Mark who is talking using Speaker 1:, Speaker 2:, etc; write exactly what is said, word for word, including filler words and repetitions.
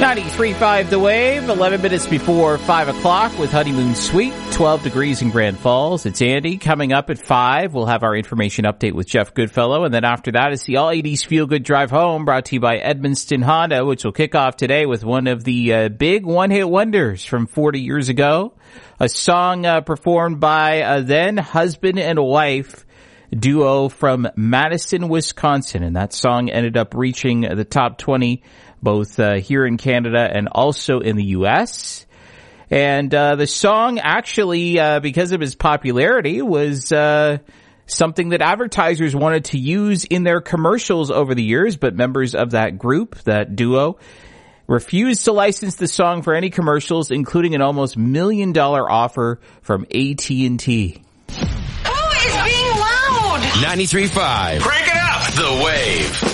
Speaker 1: ninety-three point five The Wave, eleven minutes before five o'clock with Honeymoon Suite, twelve degrees in Grand Falls. It's Andy. Coming up at five, we'll have our information update with Jeff Goodfellow. And then after that is the All eighties Feel Good Drive Home, brought to you by Edmonston Honda, which will kick off today with one of the uh, big one-hit wonders from forty years ago. A song uh, performed by a then husband and wife duo from Madison, Wisconsin. And that song ended up reaching the top twenty both uh, here in Canada and also in the U S. And uh, the song actually, uh, because of its popularity, was uh, something that advertisers wanted to use in their commercials over the years, but members of that group, that duo, refused to license the song for any commercials, including an almost million dollar offer from A T and T.
Speaker 2: Who is being loud?
Speaker 3: ninety-three point five.
Speaker 2: Crank it up!
Speaker 3: The Wave.